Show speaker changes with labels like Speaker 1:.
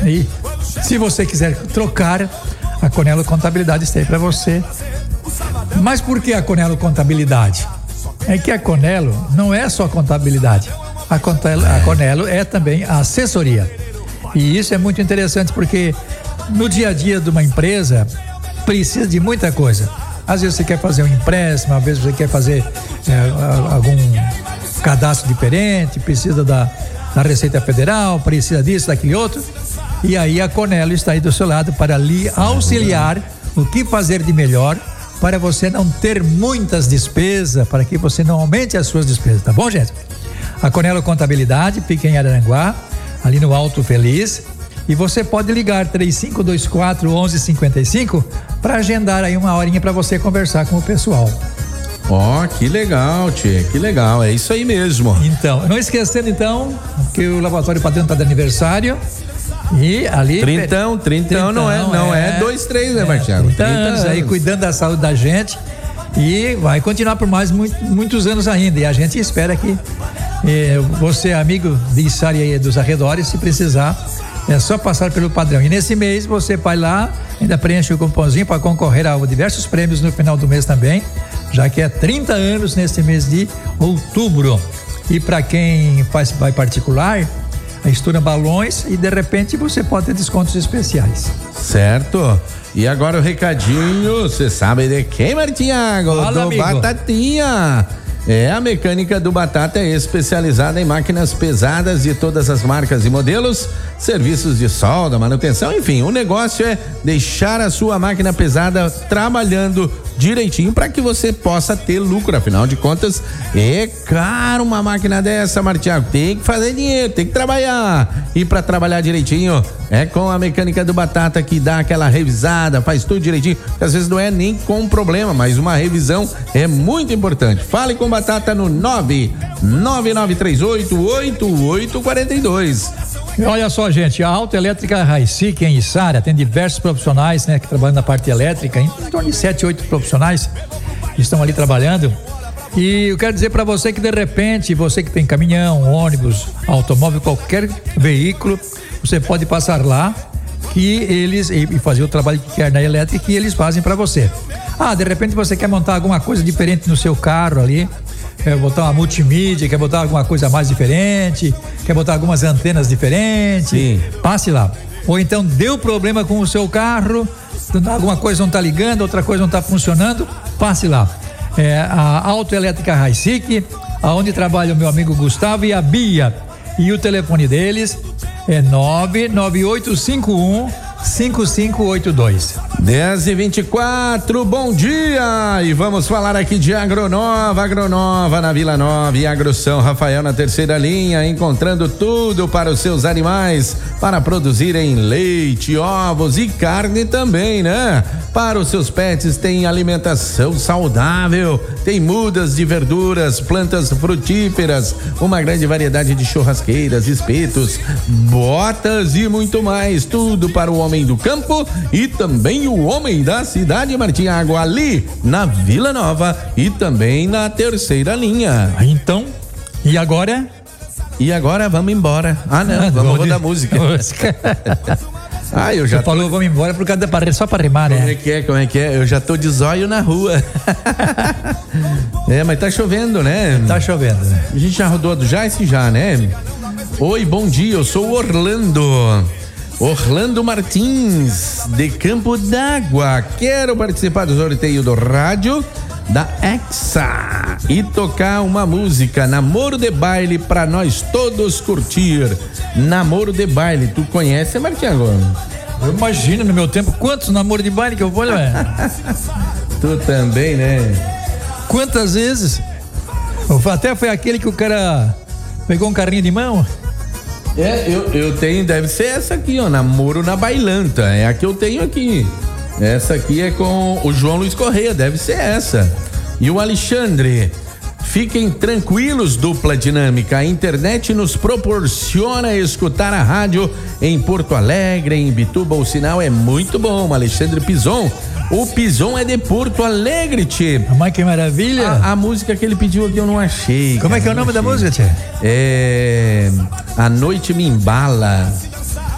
Speaker 1: E se você quiser trocar, a Conelo Contabilidade está aí para você. Mas por que a Conelo Contabilidade? É que a Conelo não é só contabilidade. A Conelo é também a assessoria. E isso é muito interessante porque no dia a dia de uma empresa precisa de muita coisa. Às vezes você quer fazer um empréstimo, às vezes você quer fazer algum cadastro diferente, precisa da Receita Federal, precisa disso, daquele outro. E aí a Conelo está aí do seu lado para lhe auxiliar o que fazer de melhor para você não ter muitas despesas, para que você não aumente as suas despesas, tá bom, gente? A Conelo Contabilidade fica em Araranguá, ali no Alto Feliz, e você pode ligar 3524-1155 para agendar aí uma horinha para você conversar com o pessoal.
Speaker 2: Ó, que legal, tchê, que legal, é isso aí mesmo.
Speaker 1: Então, não esquecendo então que o Laboratório Padrão está de aniversário. E ali.
Speaker 2: Trintão, não é 2, 3, né, Martiago?
Speaker 1: 30 anos aí cuidando da saúde da gente e vai continuar por mais muitos anos ainda. E a gente espera que você, amigo de Içara e dos arredores, se precisar, é só passar pelo Padrão. E nesse mês você vai lá, ainda preenche o cupomzinho para concorrer a diversos prêmios no final do mês também, já que é 30 anos neste mês de outubro. E para quem vai particular, estoura balões e de repente você pode ter descontos especiais.
Speaker 2: Certo. E agora o recadinho, você sabe de quem, Martiago?
Speaker 1: Fala,
Speaker 2: do
Speaker 1: amigo.
Speaker 2: Batatinha. A mecânica do Batata é especializada em máquinas pesadas de todas as marcas e modelos, serviços de solda, manutenção, enfim, o negócio é deixar a sua máquina pesada trabalhando direitinho para que você possa ter lucro. Afinal de contas, é caro uma máquina dessa, Martiago. Tem que fazer dinheiro, tem que trabalhar. E para trabalhar direitinho, é com a mecânica do Batata que dá aquela revisada, faz tudo direitinho. Às vezes não é nem com problema, mas uma revisão é muito importante. Fale com Batata no 999388842.
Speaker 1: Olha só, gente, a Autoelétrica Raicic em Içara tem diversos profissionais, né, que trabalham na parte elétrica, em torno de 7, 8 profissionais que estão ali trabalhando. E eu quero dizer para você que de repente, você que tem caminhão, ônibus, automóvel, qualquer veículo, você pode passar lá que eles e fazer o trabalho que quer na elétrica que eles fazem para você. De repente você quer montar alguma coisa diferente no seu carro ali, quer botar uma multimídia, quer botar alguma coisa mais diferente, quer botar algumas antenas diferentes.
Speaker 2: Sim.
Speaker 1: Passe lá. Ou então deu problema com o seu carro, alguma coisa não está ligando, outra coisa não está funcionando, passe lá. A Autoelétrica Raicic, aonde trabalha o meu amigo Gustavo e a Bia. E o telefone deles é 99851-5582.
Speaker 2: 10h24, bom dia! E vamos falar aqui de Agronova na Vila Nova e Agro São Rafael na terceira linha, encontrando tudo para os seus animais, para produzirem leite, ovos e carne também, né? Para os seus pets tem alimentação saudável, tem mudas de verduras, plantas frutíferas, uma grande variedade de churrasqueiras, espetos, botas e muito mais, tudo para o homem do campo e também o homem da cidade, Martiago, ali na Vila Nova e também na terceira linha.
Speaker 1: Então, e agora?
Speaker 2: E agora vamos embora. Vamos rodar música. Eu já
Speaker 1: falou, vamos embora por causa só para rimar, né?
Speaker 2: Como é que é? Eu já tô de zóio na rua. Mas tá chovendo, né?
Speaker 1: Tá chovendo, né?
Speaker 2: A gente já rodou do Jace já, né? Oi, bom dia, eu sou o Orlando Martins, de Campo d'Água. Quero participar do sorteio do rádio da Hexa e tocar uma música, Namoro de Baile, pra nós todos curtir. Namoro de Baile, tu conhece, Martiago?
Speaker 1: Eu imagino, no meu tempo, quantos namoros de baile que eu vou, né?
Speaker 2: Tu também, né?
Speaker 1: Quantas vezes? Até foi aquele que o cara pegou um carrinho de mão.
Speaker 2: Eu tenho, deve ser essa aqui, ó, Namoro na Bailanta, é a que eu tenho aqui. Essa aqui é com o João Luiz Correia, deve ser essa. E o Alexandre, fiquem tranquilos, dupla dinâmica, a internet nos proporciona escutar a rádio em Porto Alegre, em Bituba, o sinal é muito bom. Alexandre Pison, o Pison é de Porto Alegre, tchê.
Speaker 1: Mas que maravilha.
Speaker 2: A música que ele pediu aqui eu não achei.
Speaker 1: Como é que é o nome da música, tchê?
Speaker 2: A Noite Me Embala.